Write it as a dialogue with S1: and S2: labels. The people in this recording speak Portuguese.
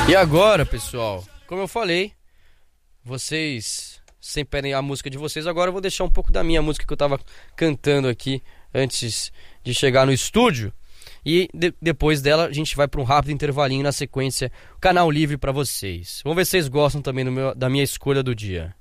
S1: E agora, pessoal, como eu falei, vocês sempre pedem a música de vocês, agora eu vou deixar um pouco da minha música que eu tava cantando aqui antes de chegar no estúdio. E depois dela a gente vai para um rápido intervalinho, na sequência, canal livre para vocês. Vamos ver se vocês gostam também da minha escolha do dia.